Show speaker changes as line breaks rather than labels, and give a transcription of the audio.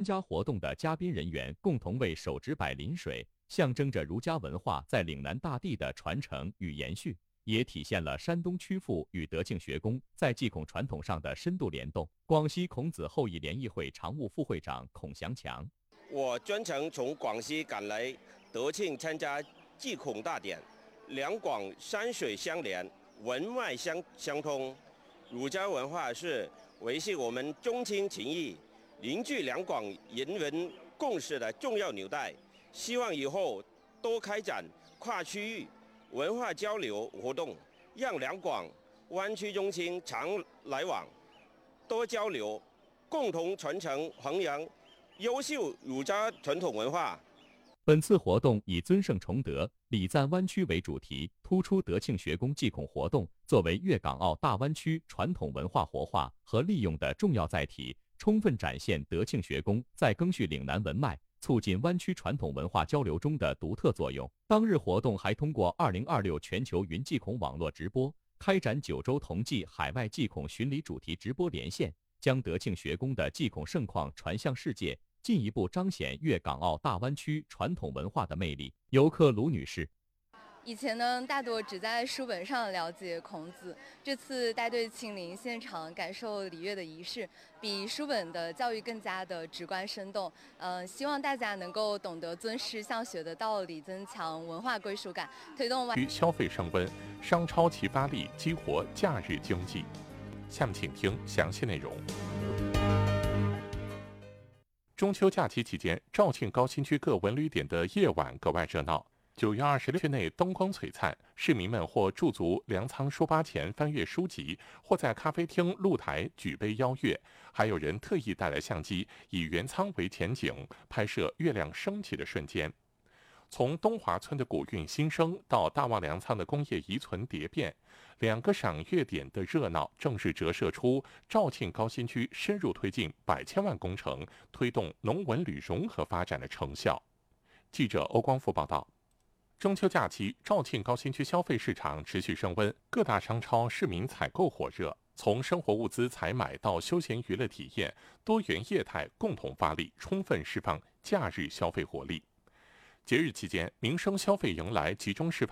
加活动的嘉宾人员共同为手执摆临水，象征着儒家文化在岭南大地的传承与延续，也体现了山东曲阜与德庆学宫在祭孔传统上的深度联动。广西孔子后裔联谊会常务副会长孔祥强：
我专程从广西赶来德庆参加祭孔大典，两广山水相连，文脉相通。儒家文化是维系我们中清情谊、凝聚两广人文共识的重要纽带。希望以后多开展跨区域文化交流活动，让两广湾区中清常来往，多交流，共同传承弘扬优秀儒家传统文化。
本次活动以尊圣崇德、礼赞湾区为主题，突出德庆学宫祭孔活动作为粤港澳大湾区传统文化活化和利用的重要载体，充分展现德庆学宫在赓续岭南文脉、促进湾区传统文化交流中的独特作用。当日活动还通过2026全球云祭孔网络直播，开展9周同济海外祭孔巡礼主题直播连线，将德庆学宫的祭孔盛况传向世界，进一步彰显粤港澳大湾区传统文化的魅力。游客卢女士：
以前呢，大多只在书本上了解孔子，这次带队亲临现场，感受礼乐的仪式，比书本的教育更加的直观生动。希望大家能够懂得尊师向学的道理，增强文化归属感，推动
消费升温，商超齐发力，激活假日经济。下面请听详细内容。中秋假期期间，肇庆高新区各文旅点的夜晚格外热闹。9月26日内灯光璀璨，市民们或驻足粮仓书吧前翻阅书籍，或在咖啡厅露台举杯邀月，还有人特意带来相机，以原仓为前景，拍摄月亮升起的瞬间。从东华村的古韵新生到大望粮仓的工业遗存蝶变，2个赏月点的热闹正是折射出肇庆高新区深入推进100千万工程，推动农文旅融合发展的成效。记者欧光富报道。中秋假期，肇庆高新区消费市场持续升温，各大商超市民采购火热，从生活物资采买到休闲娱乐体验，多元业态共同发力，充分释放假日消费活力。节日期间，民生消费迎来集中释放